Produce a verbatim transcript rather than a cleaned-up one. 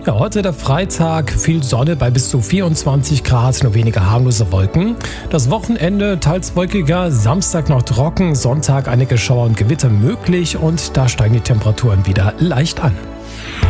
Ja, heute der Freitag, viel Sonne bei bis zu vierundzwanzig Grad, nur wenige harmlose Wolken. Das Wochenende teils wolkiger, Samstag noch trocken, Sonntag einige Schauer und Gewitter möglich und da steigen die Temperaturen wieder leicht an.